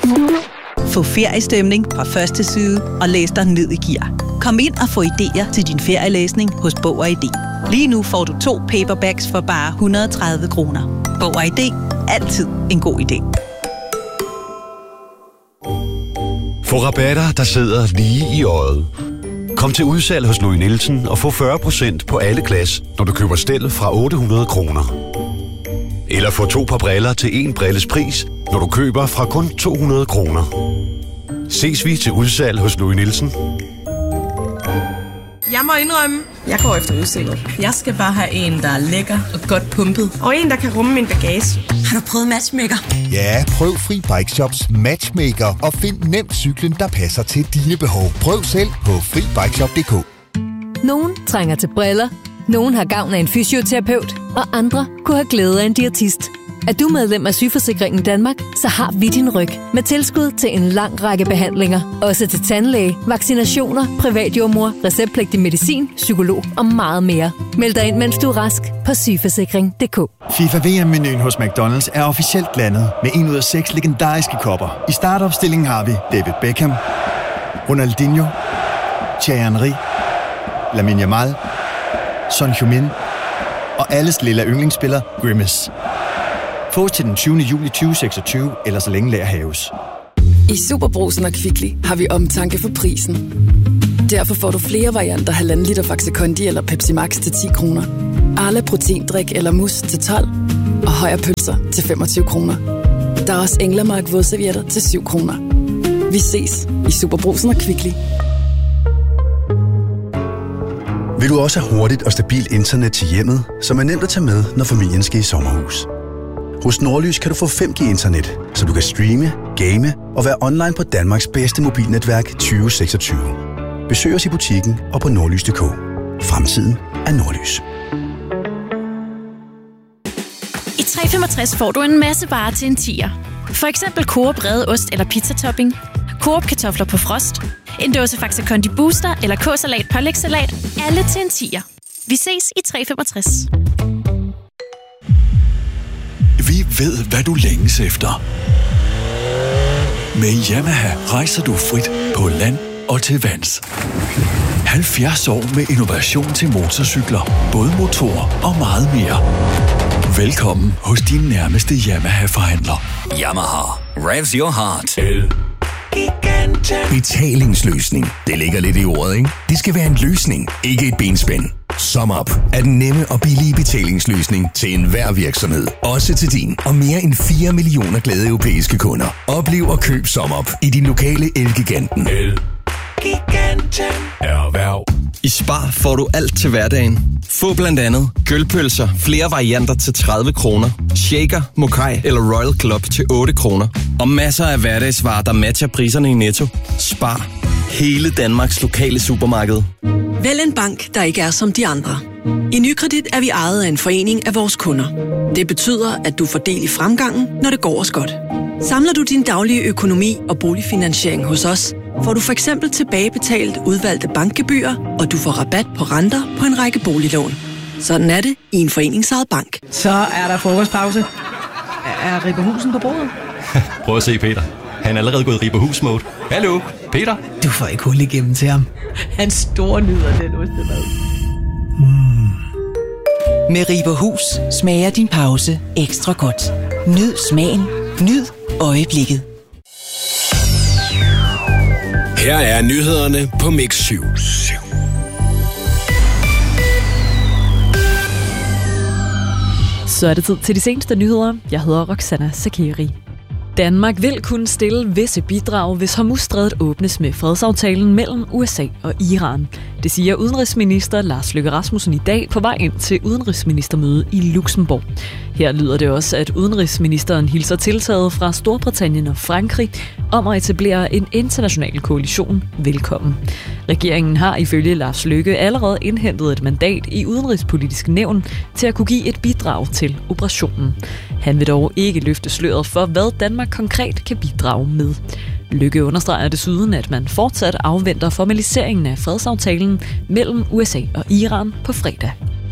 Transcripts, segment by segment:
Få feriestemning fra første side og læs dig ned i gear. Kom ind og få idéer til din ferielæsning hos Bog og ID. Lige nu får du 2 paperbacks for bare 130 kroner. Bog og ID. Altid en god idé. Få rabatter, der sidder lige i øjet. Kom til udsalg hos Louis Nielsen og få 40% på alle glas, når du køber stel fra 800 kroner. Eller få 2 par briller til 1 brilles pris, når du køber fra kun 200 kroner. Ses vi til udsalg hos Louis Nielsen. Jeg må indrømme, jeg går efter udsalget. Jeg skal bare have en, der er lækker og godt pumpet. Og en, der kan rumme min bagage. Har du prøvet Matchmaker? Ja, prøv Fri Bike Shops Matchmaker og find nemt cyklen, der passer til dine behov. Prøv selv på FriBikeShop.dk. Nogen trænger til briller, nogen har gavn af en fysioterapeut, og andre kunne have glæde af en diætist. Er du medlem af Sygeforsikringen Danmark, så har vi din ryg med tilskud til en lang række behandlinger. Også til tandlæge, vaccinationer, privatjordmor, receptpligtig medicin, psykolog og meget mere. Meld dig ind, mens du er rask på sygeforsikring.dk. FIFA VM-menuen hos McDonald's er officielt landet med 1 ud af 6 legendariske kopper. I startopstillingen har vi David Beckham, Ronaldinho, Thierry Henry, Lamine Yamal, Son Heung-min og alles lille yndlingsspiller Grimace. Fås til den 20. juli 2026, eller så længe lager haves. I Superbrugsen og Kvickly har vi omtanke for prisen. Derfor får du flere varianter 1,5 liter Faxe Kondi eller Pepsi Max til 10 kroner. Arla proteindrik eller mus til 12. Og Højer pølser til 25 kroner. Der er også Englemark vådservietter til 7 kroner. Vi ses i Superbrugsen og Kvickly. Vil du også have hurtigt og stabilt internet til hjemmet, som er nemt at tage med, når familien skal i sommerhus? Hos Nordlys kan du få 5G-internet, så du kan streame, game og være online på Danmarks bedste mobilnetværk 2026. Besøg os i butikken og på nordlys.dk. Fremtiden er Nordlys. I 365 får du en masse varer til en 10'er. For eksempel Coop rede ost eller pizzatopping, Coop kartofler på frost, en dåse Faxe Kondi Booster eller K-salat pålægssalat. Alle til en 10'er. Vi ses i 365. Vi ved, hvad du længes efter. Med Yamaha rejser du frit på land og til vands. 70 år med innovation til motorcykler, både motorer og meget mere. Velkommen hos din nærmeste Yamaha-forhandler. Yamaha. Revs your heart. Betalingsløsning. Det ligger lidt i ordet, ikke? Det skal være en løsning, ikke et benspænd. SumUp er den nemme og billige betalingsløsning til enhver virksomhed. Også til din og mere end 4 millioner glade europæiske kunder. Oplev og køb SumUp i din lokale Elgiganten. Elgiganten. Erhverv. I Spar får du alt til hverdagen. Få blandt andet grillpølser, flere varianter til 30 kroner, shaker, mokai eller Royal Club til 8 kroner. Og masser af hverdagsvarer, der matcher priserne i Netto. Spar. Hele Danmarks lokale supermarked. Vælg en bank, der ikke er som de andre. I Nykredit er vi ejet af en forening af vores kunder. Det betyder, at du får del i fremgangen, når det går os godt. Samler du din daglige økonomi og boligfinansiering hos os, får du for eksempel tilbagebetalt udvalgte bankgebyrer, og du får rabat på renter på en række boliglån. Sådan er det i en foreningsejet bank. Så er der frokostpause. Er Ripper Husen på bordet? Prøv at se, Peter. Han er allerede gået Ripper Hus-mode. Hallo, Peter? Du får ikke hul igennem til ham. Han store nyder den ostemad. Med Ripper Hus smager din pause ekstra godt. Nyd smagen. Nyd øjeblikket. Her er nyhederne på Mix 7. Så er det tid til de seneste nyheder. Jeg hedder Roxana Zakeri. Danmark vil kunne stille visse bidrag, hvis Hormuzstrædet åbnes med fredsaftalen mellem USA og Iran. Det siger udenrigsminister Lars Løkke Rasmussen i dag på vej ind til udenrigsministermøde i Luxembourg. Her lyder det også, at udenrigsministeren hilser tiltaget fra Storbritannien og Frankrig om at etablere en international koalition velkommen. Regeringen har ifølge Lars Løkke allerede indhentet et mandat i Udenrigspolitisk Nævn til at kunne give et bidrag til operationen. Han vil dog ikke løfte sløret for, hvad Danmark konkret kan bidrage med. Løkke understreger desuden, at man fortsat afventer formaliseringen af fredsaftalen mellem USA og Iran på fredag.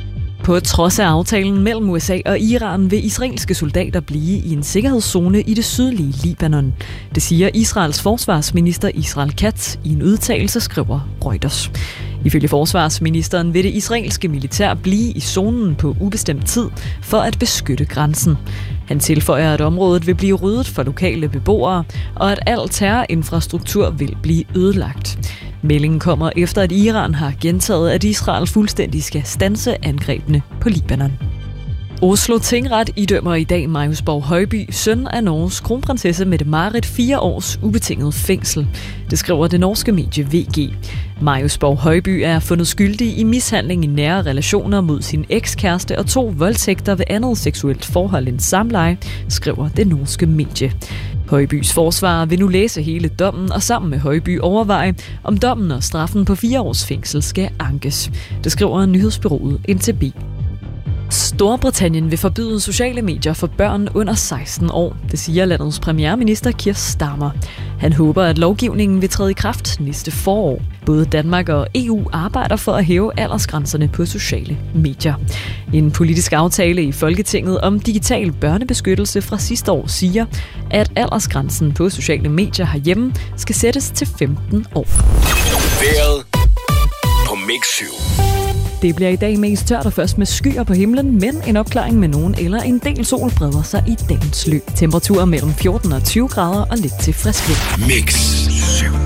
På trods af aftalen mellem USA og Iran vil israelske soldater blive i en sikkerhedszone i det sydlige Libanon. Det siger Israels forsvarsminister Israel Katz i en udtalelse, skriver Reuters. Ifølge forsvarsministeren vil det israelske militær blive i zonen på ubestemt tid for at beskytte grænsen. Han tilføjer, at området vil blive ryddet for lokale beboere, og at al terrorinfrastruktur vil blive ødelagt. Meldingen kommer efter, at Iran har gentaget, at Israel fuldstændig skal standse angrebene på Libanon. Oslo Tingret idømmer i dag Marius Borg Højby, søn af Norges kronprinsesse Mette-Marit, 4 års ubetinget fængsel. Det skriver det norske medie VG. Marius Borg Højby er fundet skyldig i mishandling i nære relationer mod sin ekskæreste og 2 voldtægter ved andet seksuelt forhold end samleje, skriver det norske medie. Højbys forsvarer vil nu læse hele dommen og sammen med Højby overveje, om dommen og straffen på 4 års fængsel skal ankes. Det skriver nyhedsbureauet NTB. Storbritannien vil forbyde sociale medier for børn under 16 år, det siger landets premierminister Keir Starmer. Han håber, at lovgivningen vil træde i kraft næste forår. Både Danmark og EU arbejder for at hæve aldersgrænserne på sociale medier. En politisk aftale i Folketinget om digital børnebeskyttelse fra sidste år siger, at aldersgrænsen på sociale medier herhjemme skal sættes til 15 år. Vejret på Mix 7. Det bliver i dag mest tørt og først med skyer på himlen, men en opklaring med nogen eller en del sol breder sig i dagens løb. Temperaturer mellem 14 og 20 grader og lidt til frisk vind. Mix